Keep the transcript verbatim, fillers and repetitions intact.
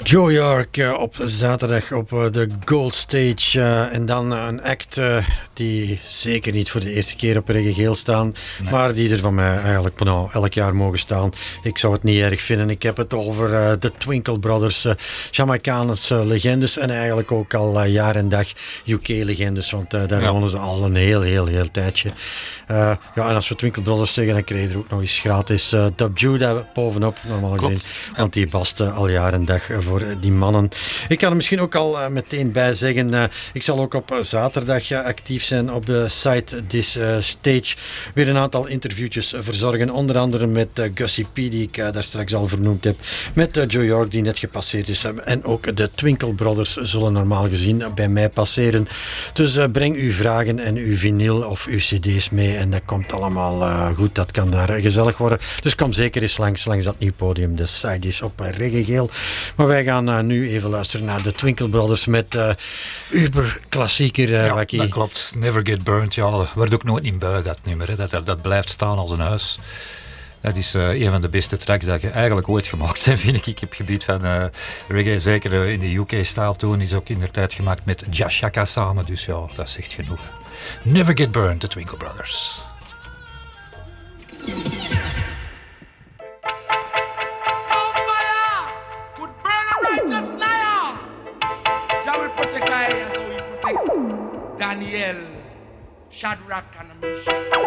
Joe York uh, op zaterdag op uh, de Gold Stage. Uh, en dan uh, een act uh, die zeker niet voor de eerste keer op Reggae Geel staan. Nee. Maar die er van mij eigenlijk nou, elk jaar mogen staan. Ik zou het niet erg vinden. Ik heb het over uh, de Twinkle Brothers. Uh, Jamaicaanse legendes. En eigenlijk ook al uh, jaar en dag U K-legendes. Want uh, daar ja. wonen ze al een heel, heel, heel tijdje. Uh, ja, en als we Twinkle Brothers zeggen, dan krijg je er ook nog eens gratis uh, Dub Judah bovenop. Normaal gezien. Ja. Want die past uh, al jaar en dag uh, voor die mannen. Ik kan er misschien ook al uh, meteen bij zeggen, uh, ik zal ook op uh, zaterdag uh, actief zijn op de site This uh, Stage. Weer een aantal interviewtjes uh, verzorgen. Onder andere met uh, Gussie P, die ik uh, daar straks al vernoemd heb. Met uh, Joe York, die net gepasseerd is. Uh, en ook de Twinkle Brothers zullen normaal gezien uh, bij mij passeren. Dus uh, breng uw vragen en uw vinyl of uw cd's mee. En dat komt allemaal uh, goed. Dat kan daar uh, gezellig worden. Dus kom zeker eens langs, langs dat nieuw podium. De site is op uh, Reggae Geel. Maar wij gaan uh, nu even luisteren naar de Twinkle Brothers met uh, uber klassieker. Uh, ja, Wacky. Dat klopt. Never Get Burned. Ja, dat wordt ook nooit niet bui, dat nummer. Hè. Dat, dat, dat blijft staan als een huis. Dat is uh, een van de beste tracks dat je eigenlijk ooit gemaakt zijn, vind ik. Op het gebied van uh, reggae, zeker uh, in de U K-style toen, is ook in de tijd gemaakt met Jah Shaka samen. Dus ja, dat zegt genoeg. Never Get Burned, de Twinkle Brothers. Daniel, Shadrach, and Meshach.